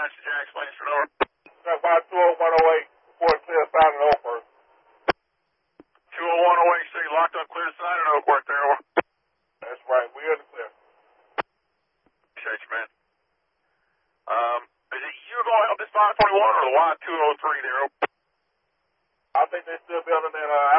Dispatch to Jack's Place, over. Got by 20108, report clear side of Oakworth. 20108, so you locked up clear side at Oakworth there, over. That's right, we in the clear. Appreciate you, man. Is it you going to help this 521 or the Y203 there, over? I think they're still building that